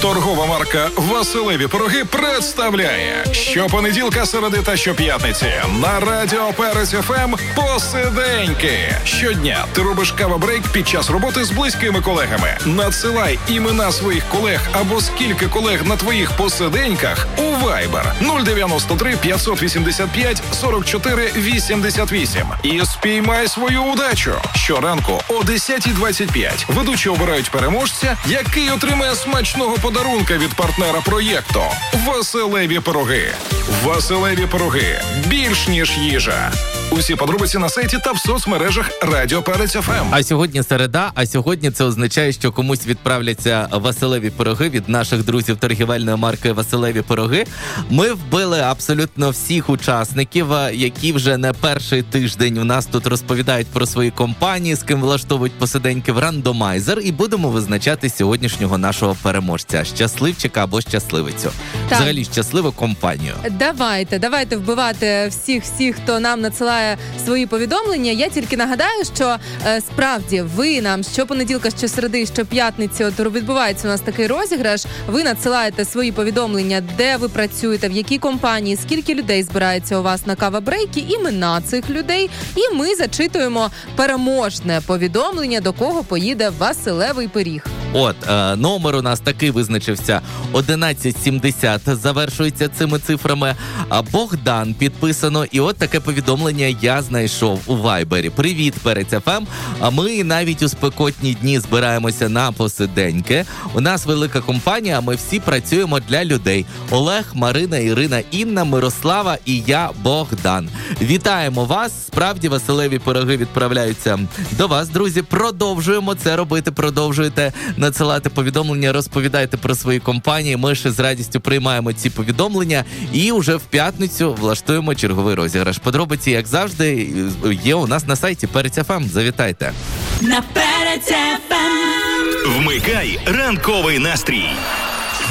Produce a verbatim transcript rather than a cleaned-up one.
Торгова марка «Василеві пироги» представляє щопонеділка, середи та щоп'ятниці на Радіо Перець еф ем «Посиденьки». Щодня ти робиш кава-брейк під час роботи з близькими колегами. Надсилай імена своїх колег або скільки колег на твоїх посиденьках у Viber нуль дев'яносто три п'ятсот вісімдесят п'ять сорок чотири вісімдесят вісім і спіймай свою удачу. Щоранку о десята двадцять п'ять ведучі обирають переможця, який отримає смачного подарунка від партнера проєкту «Василеві пироги». «Василеві пироги» – більш ніж їжа. Усі подробиці на сайті та в соцмережах Радіо Перець еф ем. А сьогодні середа, а сьогодні це означає, що комусь відправляться Василеві пироги від наших друзів торгівельної марки Василеві пироги. Ми вбили абсолютно всіх учасників, які вже не перший тиждень у нас тут розповідають про свої компанії, з ким влаштовують посиденьки в рандомайзер, і будемо визначати сьогоднішнього нашого переможця, щасливчика або щасливицю. Так. Взагалі щасливу компанію. Давайте, давайте вбивати всіх-всіх, хто нам надсилає свої повідомлення. Я тільки нагадаю, що е, справді ви нам щопонеділка, щосереди, щоп'ятниці, от відбувається у нас такий розіграш. Ви надсилаєте свої повідомлення, де ви працюєте, в якій компанії, скільки людей збирається у вас на кава-брейки, імена цих людей. І ми зачитуємо переможне повідомлення, до кого поїде Василевий пиріг. От, е, номер у нас такий визначився. одинадцять сімдесят завершується цими цифрами. А Богдан підписано. І от таке повідомлення я знайшов у Вайбері. Привіт, Перець еф ем. А ми навіть у спекотні дні збираємося на посиденьки. У нас велика компанія, ми всі працюємо для людей. Олег, Марина, Ірина, Інна, Мирослава і я, Богдан. Вітаємо вас. Справді, Василеві пироги відправляються до вас, друзі. Продовжуємо це робити, продовжуйте надсилати повідомлення, розповідайте про свої компанії. Ми ще з радістю приймаємо ці повідомлення і вже в п'ятницю влаштуємо черговий розіграш. Подробиці, як завжди, є у нас на сайті Перець еф ем. Завітайте. На Перець еф ем. Вмикай ранковий настрій.